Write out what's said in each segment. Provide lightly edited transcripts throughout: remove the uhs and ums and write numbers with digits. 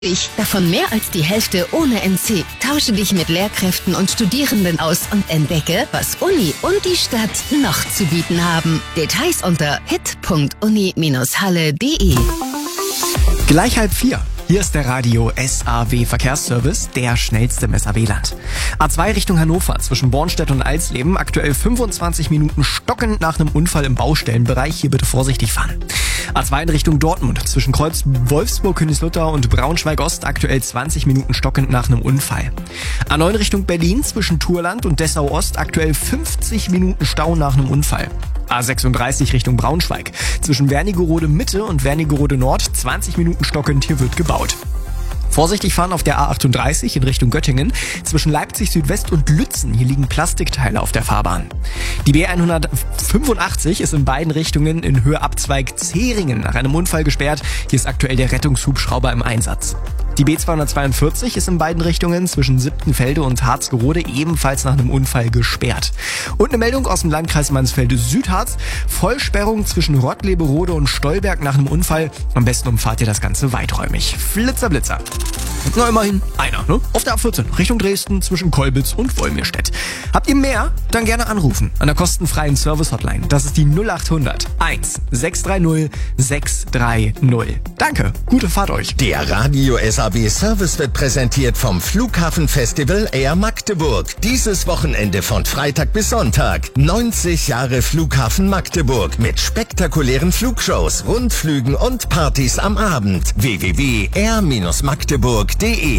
Davon mehr als die Hälfte ohne NC. Tausche dich mit Lehrkräften und Studierenden aus und entdecke, was Uni und die Stadt noch zu bieten haben. Details unter hit.uni-halle.de. Gleich 3:30. Hier ist der Radio SAW Verkehrsservice, der schnellste im SAW-Land. A2 Richtung Hannover zwischen Bornstedt und Alsleben, aktuell 25 Minuten stockend nach einem Unfall im Baustellenbereich. Hier bitte vorsichtig fahren. A2 in Richtung Dortmund zwischen Kreuz Wolfsburg, Königslutter und Braunschweig-Ost, aktuell 20 Minuten stockend nach einem Unfall. A9 Richtung Berlin zwischen Thurland und Dessau-Ost, aktuell 50 Minuten Stau nach einem Unfall. A36 Richtung Braunschweig zwischen Wernigerode Mitte und Wernigerode Nord, 20 Minuten stockend, hier wird gebaut. Vorsichtig fahren auf der A38 in Richtung Göttingen zwischen Leipzig Südwest und Lützen. Hier liegen Plastikteile auf der Fahrbahn. Die B185 ist in beiden Richtungen in Höhe Abzweig Zeringen nach einem Unfall gesperrt. Hier ist aktuell der Rettungshubschrauber im Einsatz. Die B242 ist in beiden Richtungen zwischen Siptenfelde und Harzgerode ebenfalls nach einem Unfall gesperrt. Und eine Meldung aus dem Landkreis Mansfelde-Südharz. Vollsperrung zwischen Rottleberode und Stolberg nach einem Unfall. Am besten umfahrt ihr das Ganze weiträumig. Flitzer, Blitzer. Na, immerhin einer, ne? Auf der A14 Richtung Dresden zwischen Kolbitz und Wolmirstedt. Habt ihr mehr? Dann gerne anrufen. An der kostenfreien Service-Hotline. Das ist die 0800 1 630 630. Danke. Gute Fahrt euch. Der Radio SAW Service wird präsentiert vom Flughafenfestival Air Magdeburg. Dieses Wochenende von Freitag bis Sonntag. 90 Jahre Flughafen Magdeburg mit spektakulären Flugshows, Rundflügen und Partys am Abend. www.air-magdeburg.de.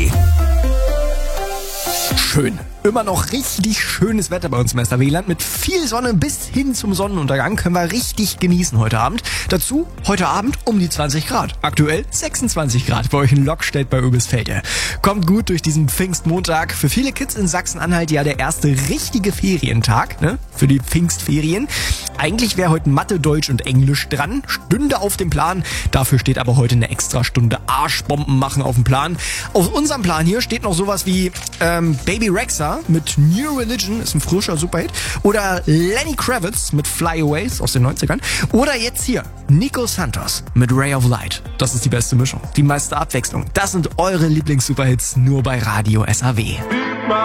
Schön. Immer noch richtig schönes Wetter bei uns im SAW-Land mit viel Sonne bis hin zum Sonnenuntergang. Können wir richtig genießen heute Abend. Dazu heute Abend um die 20 Grad. Aktuell 26 Grad bei euch in Lockstedt bei Oebisfelde. Kommt gut durch diesen Pfingstmontag. Für viele Kids in Sachsen-Anhalt ja der erste richtige Ferientag, ne? Für die Pfingstferien. Eigentlich wäre heute Mathe, Deutsch und Englisch dran. Stünde auf dem Plan. Dafür steht aber heute eine extra Stunde Arschbomben machen auf dem Plan. Auf unserem Plan hier steht noch sowas wie Baby Rexha mit New Religion, ist ein frischer Superhit. Oder Lenny Kravitz mit Fly Aways aus den 90ern. Oder jetzt hier Nico Santos mit Ray of Light. Das ist die beste Mischung, die meiste Abwechslung. Das sind eure Lieblings-Superhits nur bei Radio SAW.